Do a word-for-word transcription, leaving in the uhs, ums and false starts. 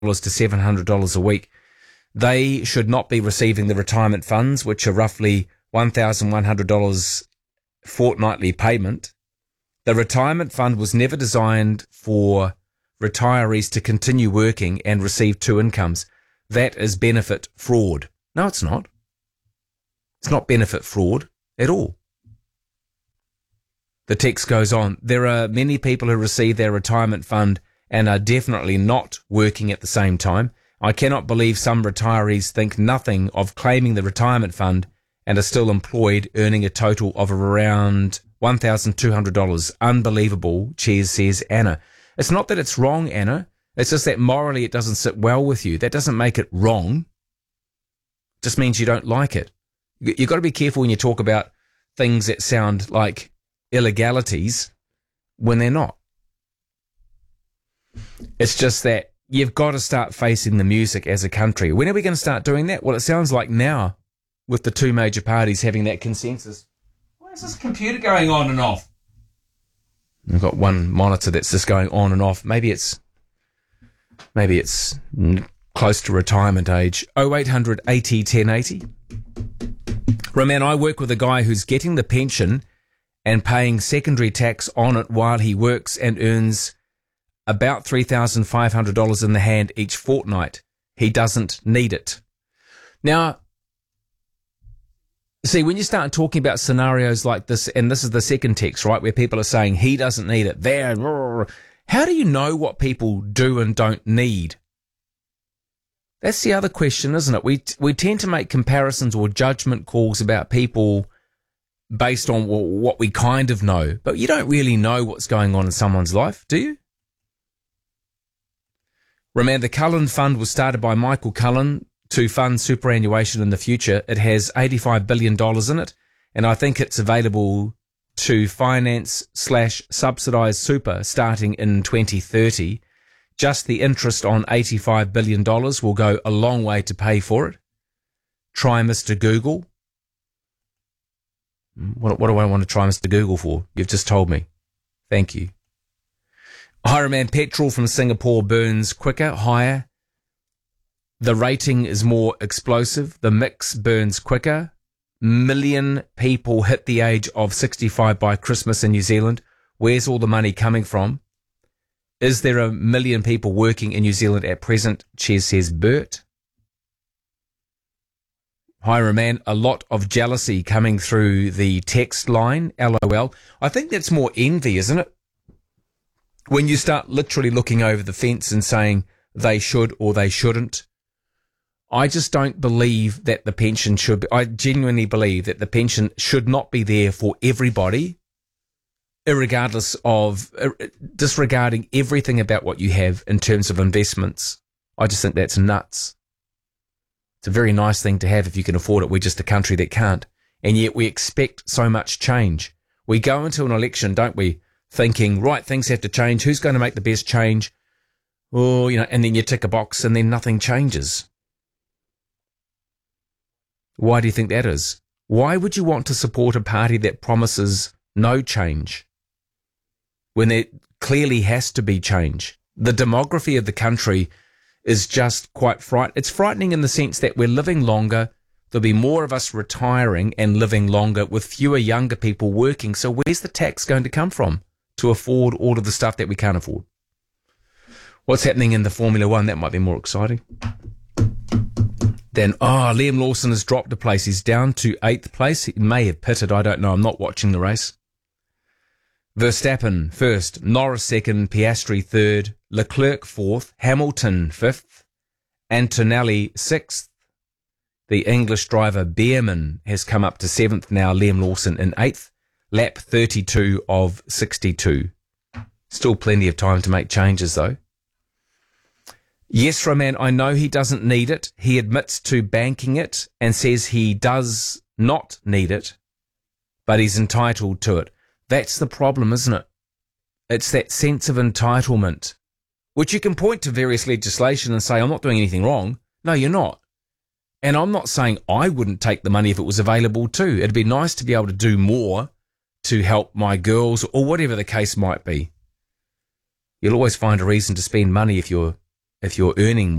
to seven hundred dollars a week. They should not be receiving the retirement funds, which are roughly one thousand one hundred dollars fortnightly payment. The retirement fund was never designed for retirees to continue working and receive two incomes. That is benefit fraud. No, it's not. It's not benefit fraud at all. The text goes on. There are many people who receive their retirement fund and are definitely not working at the same time. I cannot believe some retirees think nothing of claiming the retirement fund and are still employed, earning a total of around one thousand two hundred dollars. Unbelievable, Cheers, says Anna. It's not that it's wrong, Anna. It's just that morally it doesn't sit well with you. That doesn't make it wrong. It just means you don't like it. You've got to be careful when you talk about things that sound like illegalities when they're not. It's just that you've got to start facing the music as a country. When are we going to start doing that? Well, it sounds like now, with the two major parties having that consensus. Why is this computer going on and off? I've got one monitor that's just going on and off. Maybe it's maybe it's close to retirement age. oh eight hundred eighty ten eighty. Roman, I work with a guy who's getting the pension and paying secondary tax on it while he works and earns about three thousand five hundred dollars in the hand each fortnight. He doesn't need it. Now, see, when you start talking about scenarios like this, and this is the second text, right, where people are saying he doesn't need it, there, how do you know what people do and don't need? That's the other question, isn't it? We we tend to make comparisons or judgment calls about people based on what we kind of know, but you don't really know what's going on in someone's life, do you? Remember, the Cullen Fund was started by Michael Cullen to fund superannuation in the future. It has eighty-five billion dollars in it, and I think it's available to finance slash subsidise super starting in twenty thirty. Just the interest on eighty-five billion dollars will go a long way to pay for it. Try Mister Google. What, what do I want to try Mister Google for? You've just told me. Thank you. Hireman, petrol from Singapore burns quicker, higher. The rating is more explosive. The mix burns quicker. Million people hit the age of sixty-five by Christmas in New Zealand. Where's all the money coming from? Is there a million people working in New Zealand at present? Cheers, says Bert. Hireman, a lot of jealousy coming through the text line. LOL. I think that's more envy, isn't it? When you start literally looking over the fence and saying they should or they shouldn't. I just don't believe that the pension should be, I genuinely believe that the pension should not be there for everybody, irregardless of, disregarding everything about what you have in terms of investments. I just think that's nuts. It's a very nice thing to have if you can afford it. We're just a country that can't. And yet we expect so much change. We go into an election, don't we, thinking, right, things have to change. Who's going to make the best change? Oh, you know, and then you tick a box and then nothing changes. Why do you think that is? Why would you want to support a party that promises no change when there clearly has to be change? The demography of the country is just quite fright. It's frightening in the sense that we're living longer. There'll be more of us retiring and living longer with fewer younger people working. So where's the tax going to come from to afford all of the stuff that we can't afford? What's happening in the Formula One? That might be more exciting. Then, oh, Liam Lawson has dropped a place. He's down to eighth place. He may have pitted. I don't know. I'm not watching the race. Verstappen first, Norris second, Piastri third, Leclerc fourth, Hamilton fifth, Antonelli sixth. The English driver Beerman has come up to seventh now, Liam Lawson in eighth. Lap thirty-two of sixty-two. Still plenty of time to make changes, though. Yes, Roman, I know he doesn't need it. He admits to banking it and says he does not need it, but he's entitled to it. That's the problem, isn't it? It's that sense of entitlement, which you can point to various legislation and say, I'm not doing anything wrong. No, you're not. And I'm not saying I wouldn't take the money if it was available too. It'd be nice to be able to do more to help my girls or whatever the case might be. You'll always find a reason to spend money if you're if you're earning